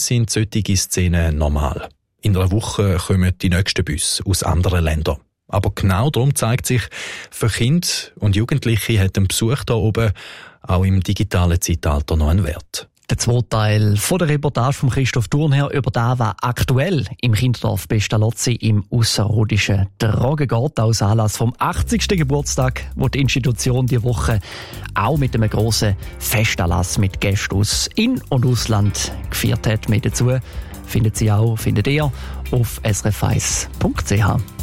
sind solche Szenen normal. In einer Woche kommen die nächsten Busse aus anderen Ländern. Aber genau darum zeigt sich, für Kinder und Jugendliche hat ein Besuch hier oben auch im digitalen Zeitalter noch einen Wert. Der zweite Teil von der Reportage von Christoph Thurnherr über das, was aktuell im Kinderdorf Pestalozzi im ausserrhodischen Tragen geht, aus Anlass vom 80. Geburtstag, wo die Institution die Woche auch mit einem grossen Festanlass mit Gästen aus In- und Ausland gefeiert hat. Mehr dazu findet ihr auf srf1.ch.